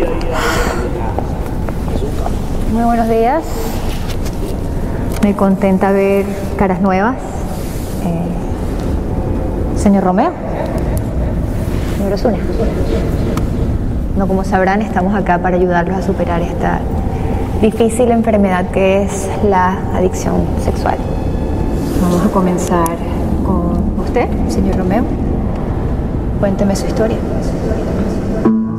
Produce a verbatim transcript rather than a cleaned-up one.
Muy buenos días. Me contenta ver caras nuevas. Eh, señor Romeo. Señor Osuna. No, como sabrán, estamos acá para ayudarlos a superar esta difícil enfermedad que es la adicción sexual. Vamos a comenzar con usted, señor Romeo. Cuénteme su historia.